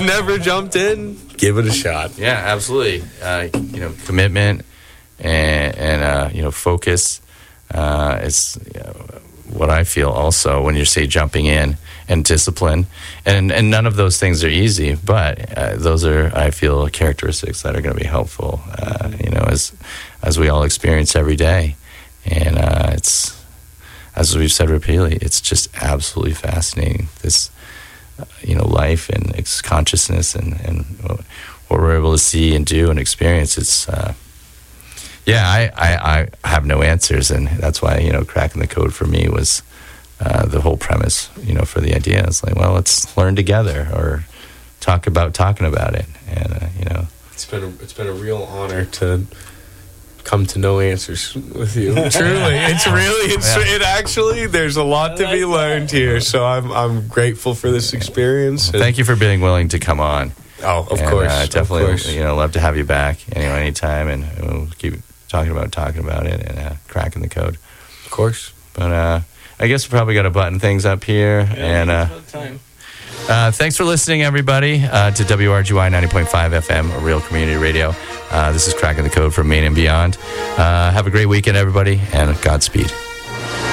never jumped in, give it a shot. Yeah, absolutely. Commitment and focus is what I feel also when you say jumping in, and discipline. And none of those things are easy, but those are, I feel, characteristics that are going to be helpful, as we all experience every day. And it's, as we've said repeatedly, it's just absolutely fascinating, this life and its consciousness and what we're able to see and do and experience. It's I have no answers, and that's why cracking the code for me was the whole premise for the idea. It's like, well, let's learn together or talk about talking about it. And it's been a real honor to come to know answers with you. Truly, it actually, there's a lot to be learned here. So I'm grateful for this experience. Thank you for being willing to come on. Oh, of course. Definitely, of course. Love to have you back anytime, and we'll keep talking about it and cracking the code. Of course. But I guess we probably got to button things up here. Thanks for listening, everybody, to WRGY 90.5 FM, a real community radio. This is Cracking the Code from Maine and beyond. Have a great weekend, everybody, and Godspeed.